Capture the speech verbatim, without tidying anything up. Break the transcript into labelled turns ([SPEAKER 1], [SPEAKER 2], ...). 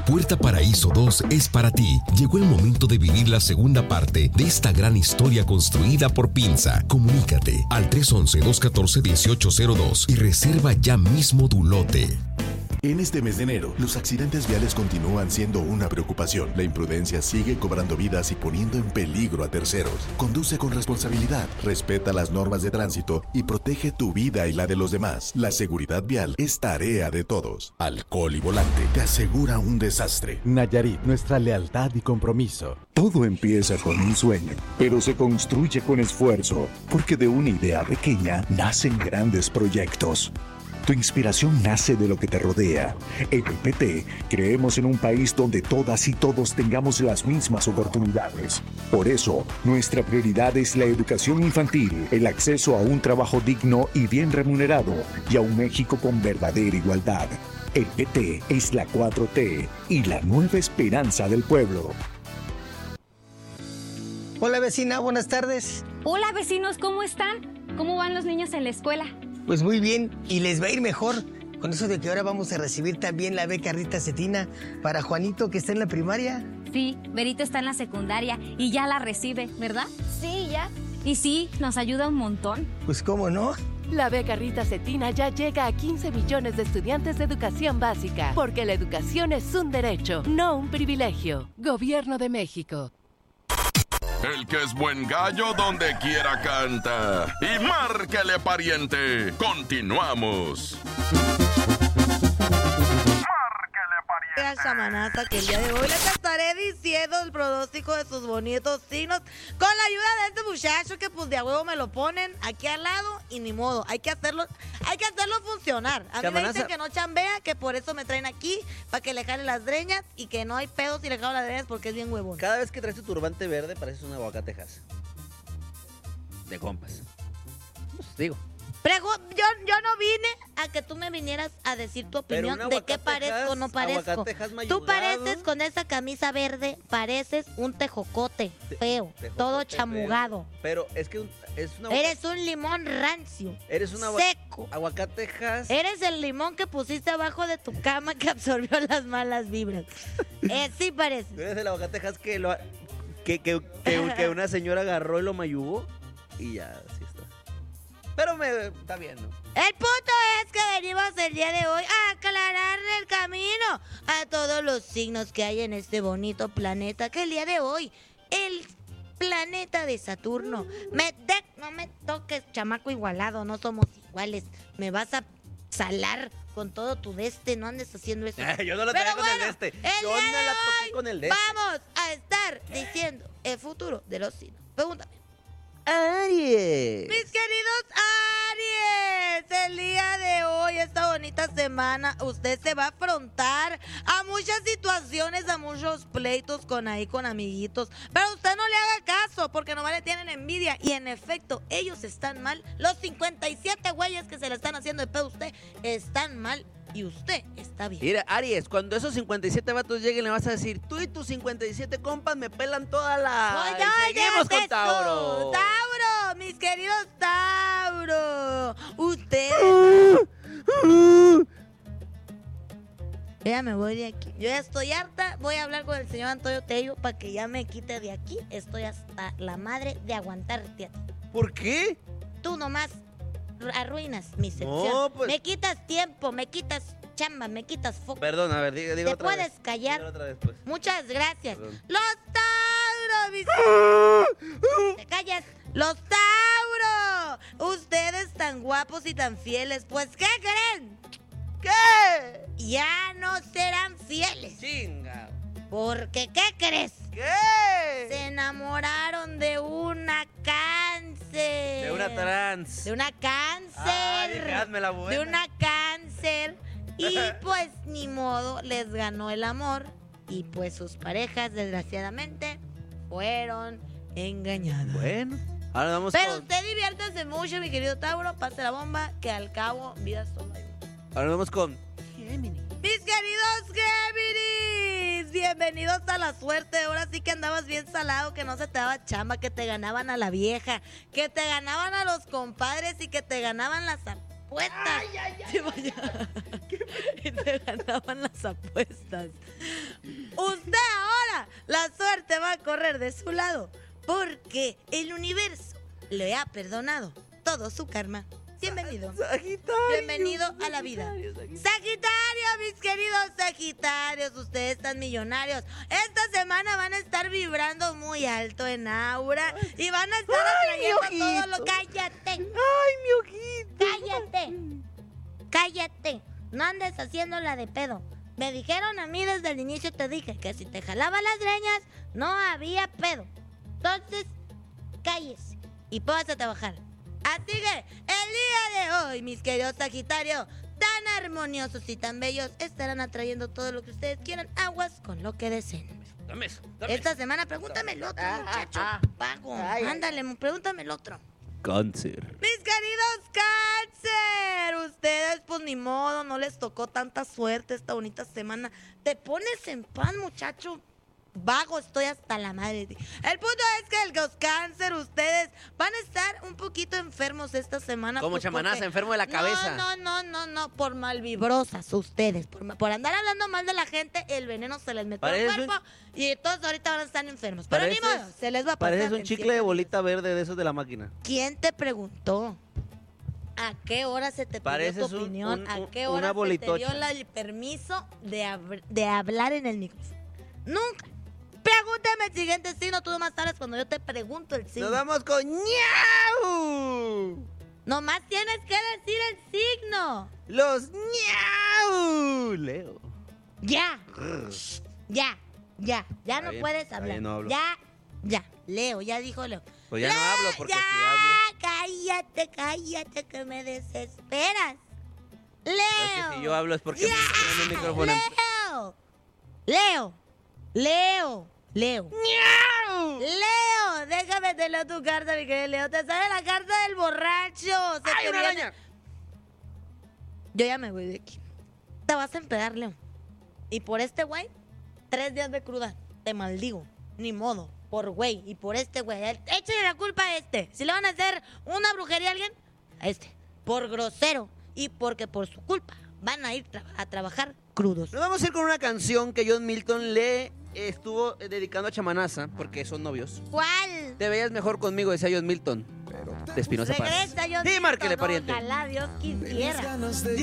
[SPEAKER 1] Puerta Paraíso dos es para ti. Llegó el momento de vivir la segunda parte de esta gran historia construida por Pinza. Comunícate al tres once, dos catorce, dieciocho cero dos y reserva ya mismo tu lote.
[SPEAKER 2] En este mes de enero, los accidentes viales continúan siendo una preocupación. La imprudencia sigue cobrando vidas y poniendo en peligro a terceros. Conduce con responsabilidad, respeta las normas de tránsito y protege tu vida y la de los demás. La seguridad vial es tarea de todos. Alcohol y volante te asegura un desastre.
[SPEAKER 3] Nayarit, nuestra lealtad y compromiso.
[SPEAKER 4] Todo empieza con un sueño, pero se construye con esfuerzo, porque de una idea pequeña nacen grandes proyectos. Tu inspiración nace de lo que te rodea. En el P T creemos en un país donde todas y todos tengamos las mismas oportunidades. Por eso, nuestra prioridad es la educación infantil, el acceso a un trabajo digno y bien remunerado y a un México con verdadera igualdad. El P T es la cuatro T y la nueva esperanza del pueblo.
[SPEAKER 5] Hola vecina, buenas tardes.
[SPEAKER 6] Hola vecinos, ¿cómo están? ¿Cómo van los niños en la escuela?
[SPEAKER 5] Pues muy bien, y les va a ir mejor con eso de que ahora vamos a recibir también la beca Rita Cetina para Juanito, que está en la primaria.
[SPEAKER 6] Sí, Berito está en la secundaria y ya la recibe, ¿verdad?
[SPEAKER 7] Sí, ya.
[SPEAKER 6] Y sí, nos ayuda un montón.
[SPEAKER 5] Pues cómo no.
[SPEAKER 8] La beca Rita Cetina ya llega a quince millones de estudiantes de educación básica, porque la educación es un derecho, no un privilegio. Gobierno de México.
[SPEAKER 9] El que es buen gallo donde quiera canta. Y márquele, pariente. Continuamos.
[SPEAKER 10] Chamanata, que el día de hoy les estaré diciendo el pronóstico de sus bonitos signos con la ayuda de este muchacho que pues de a huevo me lo ponen aquí al lado y ni modo, hay que hacerlo, hay que hacerlo funcionar. A mí me dicen que no chambea, que por eso me traen aquí para que le jale las greñas y que no hay pedos si le jalo las greñas porque es bien huevón.
[SPEAKER 11] Cada vez que traes tu turbante verde pareces un aguacatejas de compas. Pues digo.
[SPEAKER 10] Pregu yo, yo no vine a que tú me vinieras a decir tu opinión de qué parezco o no parezco. Tú pareces con esa camisa verde, pareces un tejocote feo, tejocote todo chamugado.
[SPEAKER 11] Feo. Pero es que un, es una
[SPEAKER 10] eres un limón rancio.
[SPEAKER 11] Eres un
[SPEAKER 10] seco.
[SPEAKER 11] Aguacatejas.
[SPEAKER 10] Eres el limón que pusiste abajo de tu cama que absorbió las malas vibras. eh, sí pareces.
[SPEAKER 11] Eres el aguacatejas que, lo, que, que, que, que una señora agarró y lo mayugó y ya, sí está. Pero me está bien, ¿no?
[SPEAKER 10] El punto es que venimos el día de hoy a aclararle el camino a todos los signos que hay en este bonito planeta. Que el día de hoy, el planeta de Saturno. Me de no me toques, chamaco igualado, no somos iguales. Me vas a salar con todo tu deste, no andes haciendo eso.
[SPEAKER 11] Yo no lo traía con
[SPEAKER 10] bueno,
[SPEAKER 11] el deste.
[SPEAKER 10] El
[SPEAKER 11] Yo no la toqué con el deste.
[SPEAKER 10] Vamos a estar diciendo el futuro de los signos. Pregúntame.
[SPEAKER 11] Aries.
[SPEAKER 10] Mis queridos Aries, el día de hoy, esta bonita semana, usted se va a afrontar a muchas situaciones, a muchos pleitos con ahí, con amiguitos. Pero usted no le haga caso, porque nomás le tienen envidia. Y en efecto, ellos están mal. Los cincuenta y siete güeyes que se le están haciendo de pedo a usted están mal. Y usted está bien.
[SPEAKER 11] Mira, Aries, cuando esos cincuenta y siete vatos lleguen, le vas a decir, tú y tus cincuenta y siete compas me pelan toda la...
[SPEAKER 10] Oye,
[SPEAKER 11] seguimos con Tauro.
[SPEAKER 10] Tauro, mis queridos Tauro. Ustedes... Ya me voy de aquí. Yo ya estoy harta. Voy a hablar con el señor Antonio Tello para que ya me quite de aquí. Estoy hasta la madre de aguantarte a ti.
[SPEAKER 11] ¿Por qué?
[SPEAKER 10] Tú nomás arruinas mi sección.
[SPEAKER 11] No, pues...
[SPEAKER 10] Me quitas tiempo, me quitas chamba, me quitas foco.
[SPEAKER 11] Perdón, a ver, diga, diga
[SPEAKER 10] ¿Te
[SPEAKER 11] otra
[SPEAKER 10] puedes
[SPEAKER 11] vez.
[SPEAKER 10] callar?
[SPEAKER 11] Otra vez, pues.
[SPEAKER 10] Muchas gracias. Perdón. Los Tauros, mis... ¿Te callas? Los Tauros. Ustedes tan guapos y tan fieles, pues ¿qué creen? ¿Qué? Ya no serán fieles.
[SPEAKER 11] Chinga.
[SPEAKER 10] Porque, ¿qué crees?
[SPEAKER 11] ¿Qué?
[SPEAKER 10] Se enamoraron de una cáncer.
[SPEAKER 11] De una trans.
[SPEAKER 10] De una cáncer.
[SPEAKER 11] Ay, dije, hazme la buena.
[SPEAKER 10] De una cáncer. Y pues, ni modo, les ganó el amor. Y pues sus parejas, desgraciadamente, fueron engañadas.
[SPEAKER 11] Bueno, ahora vamos
[SPEAKER 10] Pero
[SPEAKER 11] con...
[SPEAKER 10] usted diviértase mucho, mi querido Tauro. Pase la bomba, que al cabo, vida solo hay.
[SPEAKER 11] Ahora vamos con... Géminis.
[SPEAKER 10] Mis queridos Géminis, bienvenidos a la suerte. Ahora sí que andabas bien salado, que no se te daba chamba, que te ganaban a la vieja, que te ganaban a los compadres y que te ganaban las apuestas. Ay, ay, ay. Y te ganaban las apuestas. Usted ahora, la suerte va a correr de su lado, porque el universo le ha perdonado todo su karma. Bienvenido.
[SPEAKER 11] Sagitario.
[SPEAKER 10] Bienvenido a la vida.
[SPEAKER 11] Sagitario, Sagitario.
[SPEAKER 10] Sagitario, mis queridos Sagitarios, ustedes están millonarios. Esta semana van a estar vibrando muy alto en aura y van a estar
[SPEAKER 11] Ay,
[SPEAKER 10] atrayendo
[SPEAKER 11] mi
[SPEAKER 10] todo lo...
[SPEAKER 11] ojito.
[SPEAKER 10] ¡Cállate!
[SPEAKER 11] Ay, mi ojito.
[SPEAKER 10] ¡Cállate! ¡Cállate! No andes haciéndola de pedo. Me dijeron a mí desde el inicio, te dije que si te jalaba las greñas, no había pedo. Entonces, cállese y póngase a trabajar. Así que, el día de hoy, mis queridos Sagitario, tan armoniosos y tan bellos, estarán atrayendo todo lo que ustedes quieran. Aguas con lo que deseen.
[SPEAKER 11] Dame eso. Dame
[SPEAKER 10] Esta semana, pregúntame el otro,
[SPEAKER 11] Ah,
[SPEAKER 10] muchacho.
[SPEAKER 11] ah,
[SPEAKER 10] Pago.
[SPEAKER 11] Ay, ay.
[SPEAKER 10] Ándale, pregúntame el otro.
[SPEAKER 11] Cáncer.
[SPEAKER 10] Mis queridos Cáncer, ustedes pues ni modo, no les tocó tanta suerte esta bonita semana. Te pones en pan, muchacho. Vago, estoy hasta la madre de ti. El punto es que los Cáncer, ustedes van a estar un poquito enfermos esta semana.
[SPEAKER 11] Como
[SPEAKER 10] pues,
[SPEAKER 11] chamanaza,
[SPEAKER 10] porque-
[SPEAKER 11] enfermo de la cabeza.
[SPEAKER 10] No, no, no, no, no, por malvibrosas ustedes. Por, ma- por andar hablando mal de la gente, el veneno se les metió al
[SPEAKER 11] Pareces un-
[SPEAKER 10] cuerpo y todos ahorita van a estar enfermos. Pero ni
[SPEAKER 11] Pareces-
[SPEAKER 10] modo, se les va a pasar.
[SPEAKER 11] Pareces un
[SPEAKER 10] en
[SPEAKER 11] chicle
[SPEAKER 10] siete
[SPEAKER 11] de
[SPEAKER 10] días.
[SPEAKER 11] bolita verde de esos de la máquina.
[SPEAKER 10] ¿Quién te preguntó? ¿A qué hora se te pidió
[SPEAKER 11] Pareces
[SPEAKER 10] tu
[SPEAKER 11] un-
[SPEAKER 10] opinión?
[SPEAKER 11] un-
[SPEAKER 10] ¿A
[SPEAKER 11] un-
[SPEAKER 10] qué
[SPEAKER 11] una
[SPEAKER 10] hora se te
[SPEAKER 11] bolitocha.
[SPEAKER 10] dio la- el permiso de, hab- de hablar en el micrófono? Nunca. Pregúntame el siguiente signo, tú nomás sabes cuando yo te pregunto el signo.
[SPEAKER 11] Nos vamos con ñau.
[SPEAKER 10] Nomás tienes que decir el signo.
[SPEAKER 11] Los ñau. Leo.
[SPEAKER 10] Ya. Ya, ya, ya
[SPEAKER 11] Está
[SPEAKER 10] no
[SPEAKER 11] bien,
[SPEAKER 10] puedes
[SPEAKER 11] está
[SPEAKER 10] hablar.
[SPEAKER 11] bien, no hablo.
[SPEAKER 10] Ya, ya. Leo, ya dijo Leo.
[SPEAKER 11] Pues ya no
[SPEAKER 10] Leo,
[SPEAKER 11] hablo, porque
[SPEAKER 10] ya,
[SPEAKER 11] si hablo-
[SPEAKER 10] cállate, cállate, que me desesperas.
[SPEAKER 11] Es
[SPEAKER 10] Leo.
[SPEAKER 11] que si yo hablo es porque
[SPEAKER 10] Ya,
[SPEAKER 11] me ponen el micrófono. en-
[SPEAKER 10] Leo. Leo. Leo. Leo. Leo, déjame te leo tu carta, mi querido Leo. Te sale la carta del borracho. Se
[SPEAKER 11] ¡Ay,
[SPEAKER 10] te
[SPEAKER 11] una
[SPEAKER 10] viene-
[SPEAKER 11] araña!
[SPEAKER 10] Yo ya me voy de aquí. Te vas a empedar, Leo. Y por este güey, tres días de cruda. Te maldigo. Ni modo. Por güey. Y por este güey. Échale la culpa a este. Si le van a hacer una brujería a alguien, a este. Por grosero. Y porque por su culpa van a ir tra- a trabajar crudos.
[SPEAKER 11] Nos vamos a ir con una canción que John Milton le estuvo eh, dedicando a Chamanaza, porque son novios.
[SPEAKER 10] ¿Cuál?
[SPEAKER 11] Te veías mejor conmigo, decía John Milton. De Espinosa Paz.
[SPEAKER 10] Regresa, yo
[SPEAKER 11] Sí, márquele, pariente.
[SPEAKER 10] Ojalá Dios quisiera.